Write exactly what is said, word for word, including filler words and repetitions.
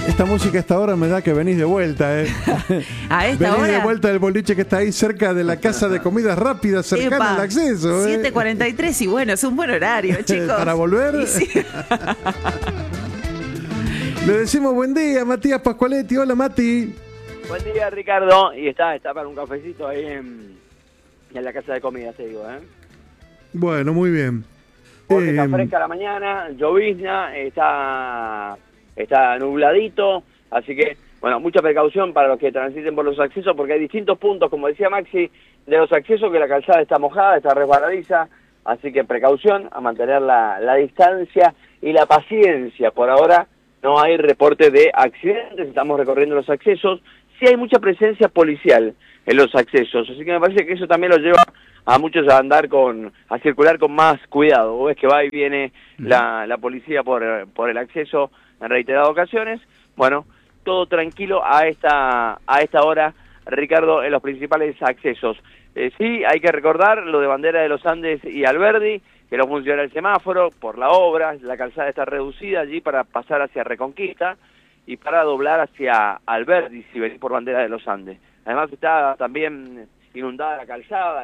Esta música a esta hora me da que venís de vuelta, ¿eh? A esta venís hora. de vuelta del boliche que está ahí cerca de la casa de comidas rápidas, cercana Epa, al acceso, ¿eh? siete cuarenta y tres y bueno, es un buen horario, chicos. ¿Para volver? Y sí. Le decimos buen día, Matías Pascualetti. Hola, Mati. Buen día, Ricardo. Y está, está para un cafecito ahí en, en la casa de comidas, te digo, ¿eh? Bueno, muy bien. Porque Eh, está fresca la mañana, llovizna, está, está nubladito, así que, bueno, mucha precaución para los que transiten por los accesos, porque hay distintos puntos, como decía Maxi, de los accesos que la calzada está mojada, está resbaladiza, así que precaución, a mantener la, la distancia y la paciencia. Por ahora no hay reporte de accidentes, estamos recorriendo los accesos, sí hay mucha presencia policial en los accesos, así que me parece que eso también lo lleva a muchos a andar con, a circular con más cuidado. Vos ves que va y viene la, la policía por, por el acceso en reiteradas ocasiones. Bueno, todo tranquilo a esta, a esta hora, Ricardo, en los principales accesos. Eh, sí, hay que recordar lo de Bandera de los Andes y Alberdi, que no funciona el semáforo por la obra, la calzada está reducida allí para pasar hacia Reconquista y para doblar hacia Alberdi si venís por Bandera de los Andes. Además está también inundada la calzada.